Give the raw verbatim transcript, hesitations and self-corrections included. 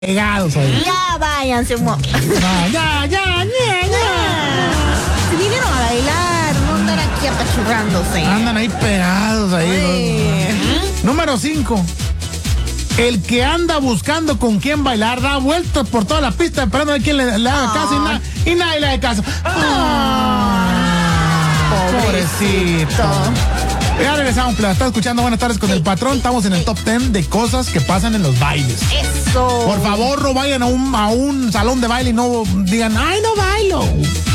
pegados ahí. Ya váyanse, mo. No, ya, ya, ya, ya. Si vinieron a bailar, no andar aquí apachurrándose. Andan ahí pegados ahí. ¿no? Número cinco. El que anda buscando con quién bailar da vueltas por toda la pista esperando a ver quién le, le haga caso y, na, y nadie le haga caso. Ah, pobrecito. Ya regresamos, plebe. Está escuchando Buenas Tardes con el Patrón. Estamos en el top ten de cosas que pasan en los bailes. Eso. Por favor, no vayan a un, a un salón de baile y no digan, ay, no bailo.